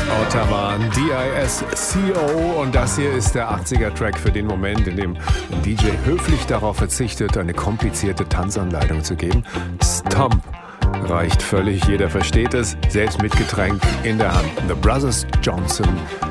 Ottawa, DISCO, und das hier ist der 80er-Track für den Moment, in dem ein DJ höflich darauf verzichtet, eine komplizierte Tanzanleitung zu geben. Stomp reicht völlig, jeder versteht es, selbst mit Getränk in der Hand. The Brothers Johnson